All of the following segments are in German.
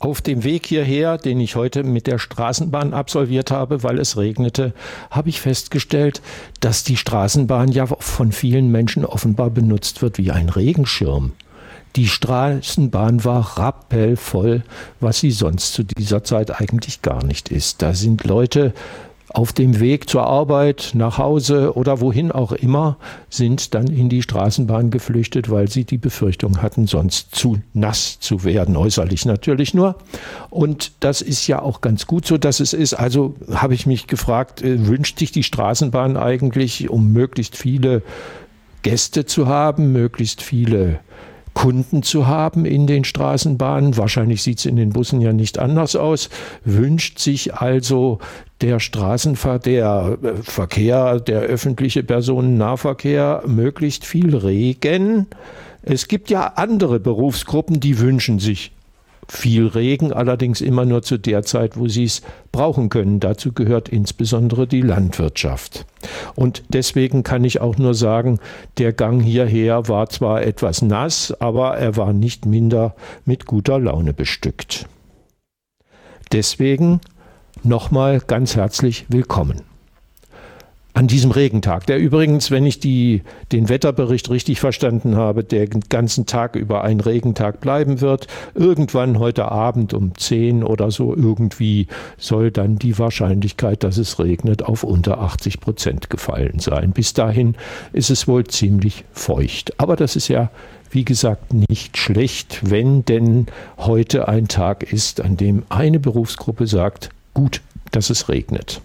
Auf dem Weg hierher, den ich heute mit der Straßenbahn absolviert habe, weil es regnete, habe ich festgestellt, dass die Straßenbahn ja von vielen Menschen offenbar benutzt wird wie ein Regenschirm. Die Straßenbahn war rappelvoll, was sie sonst zu dieser Zeit eigentlich gar nicht ist. Da sind Leute auf dem Weg zur Arbeit, nach Hause oder wohin auch immer, sind dann in die Straßenbahn geflüchtet, weil sie die Befürchtung hatten, sonst zu nass zu werden, äußerlich natürlich nur. Und das ist ja auch ganz gut so, dass es ist. Also habe ich mich gefragt, wünscht sich die Straßenbahn eigentlich, um möglichst viele Gäste zu haben, möglichst viele Kunden zu haben in den Straßenbahnen. Wahrscheinlich sieht es in den Bussen ja nicht anders aus. Wünscht sich also der Verkehr, der öffentliche Personennahverkehr möglichst viel Regen. Es gibt ja andere Berufsgruppen, die wünschen sich viel Regen, allerdings immer nur zu der Zeit, wo sie es brauchen können. Dazu gehört insbesondere die Landwirtschaft. Und deswegen kann ich auch nur sagen, der Gang hierher war zwar etwas nass, aber er war nicht minder mit guter Laune bestückt. Deswegen nochmal ganz herzlich willkommen an diesem Regentag, der übrigens, wenn ich den Wetterbericht richtig verstanden habe, den ganzen Tag über ein Regentag bleiben wird. Irgendwann heute Abend um 10 oder so irgendwie soll dann die Wahrscheinlichkeit, dass es regnet, auf unter 80% gefallen sein. Bis dahin ist es wohl ziemlich feucht. Aber das ist ja, wie gesagt, nicht schlecht, wenn denn heute ein Tag ist, an dem eine Berufsgruppe sagt, gut, dass es regnet.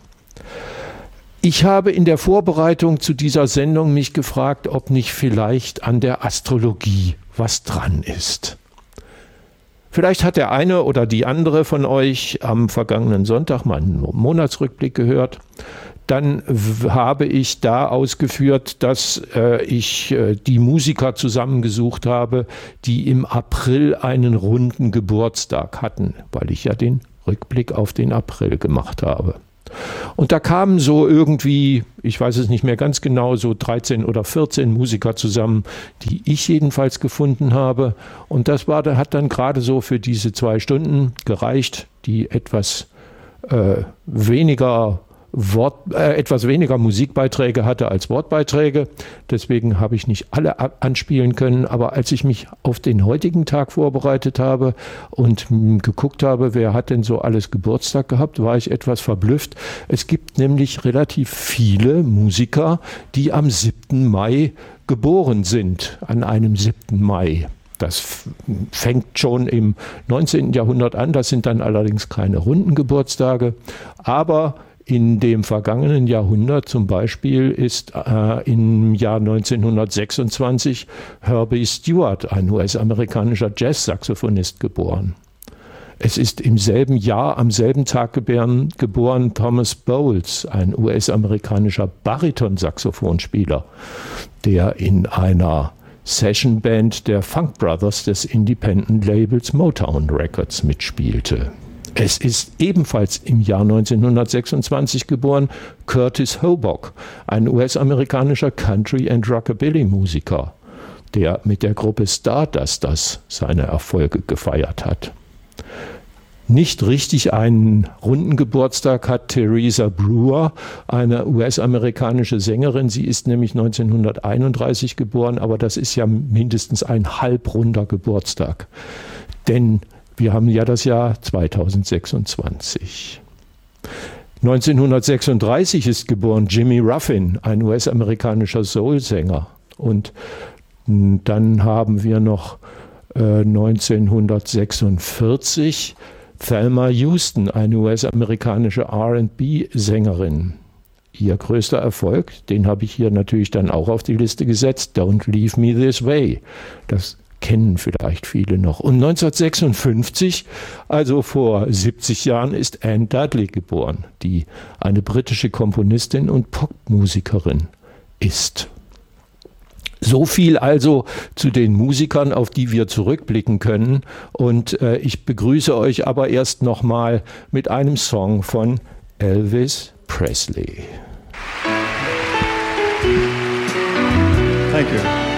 Ich habe in der Vorbereitung zu dieser Sendung mich gefragt, ob nicht vielleicht an der Astrologie was dran ist. Vielleicht hat der eine oder die andere von euch am vergangenen Sonntag mal einen Monatsrückblick gehört. Dann habe ich da ausgeführt, dass ich die Musiker zusammengesucht habe, die im April einen runden Geburtstag hatten, weil ich ja den Rückblick auf den April gemacht habe. Und da kamen so irgendwie, ich weiß es nicht mehr ganz genau, so 13 oder 14 Musiker zusammen, die ich jedenfalls gefunden habe. Und das hat dann gerade so für diese 2 Stunden gereicht, die etwas weniger Musikbeiträge hatte als Wortbeiträge. Deswegen habe ich nicht alle anspielen können. Aber als ich mich auf den heutigen Tag vorbereitet habe und geguckt habe, wer hat denn so alles Geburtstag gehabt, war ich etwas verblüfft. Es gibt nämlich relativ viele Musiker, die am 7. Mai geboren sind, an einem 7. Mai. Das fängt schon im 19. Jahrhundert an. Das sind dann allerdings keine runden Geburtstage. Aber in dem vergangenen Jahrhundert zum Beispiel ist im Jahr 1926 Herbie Stewart, ein US-amerikanischer Jazz-Saxophonist, geboren. Es ist im selben Jahr, am selben Tag geboren Thomas Bowles, ein US-amerikanischer Bariton-Saxophonspieler, der in einer Sessionband der Funk Brothers des Independent-Labels Motown Records mitspielte. Es ist ebenfalls im Jahr 1926 geboren Curtis Hobock, ein US-amerikanischer Country- and Rockabilly-Musiker, der mit der Gruppe Stardust seine Erfolge gefeiert hat. Nicht richtig einen runden Geburtstag hat Teresa Brewer, eine US-amerikanische Sängerin. Sie ist nämlich 1931 geboren, aber das ist ja mindestens ein halbrunder Geburtstag. Denn wir haben ja das Jahr 2026. 1936 ist geboren Jimmy Ruffin, ein US-amerikanischer Soul-Sänger. Und dann haben wir noch 1946 Thelma Houston, eine US-amerikanische R&B-Sängerin. Ihr größter Erfolg, den habe ich hier natürlich dann auch auf die Liste gesetzt, Don't Leave Me This Way. Das kennen vielleicht viele noch. Und 1956, also vor 70 Jahren, ist Anne Dudley geboren, die eine britische Komponistin und Popmusikerin ist. So viel also zu den Musikern, auf die wir zurückblicken können. Und ich begrüße euch aber erst nochmal mit einem Song von Elvis Presley. Thank you.